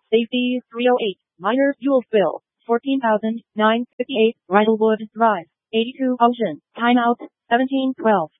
Safety 308. Minor fuel spill. 14,958. Rydalwood Drive. 82 Ocean. Timeout 1712.